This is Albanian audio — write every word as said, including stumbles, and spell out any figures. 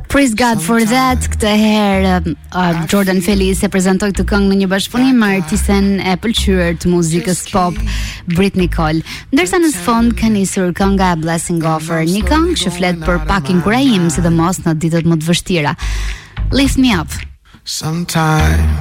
Praise God for that. Këtë herë uh, Jordan Feliz e prezantoi këtë këngë në një bashkëpunim me artisten e pëlqyer të muzikës pop Britney Cole. Ndërsa në sfond ka nisur kënga Blessing Offer, një këngë që flet për pak inkurajim, sidomos në ditët më të vështira. Lift me up. Sometimes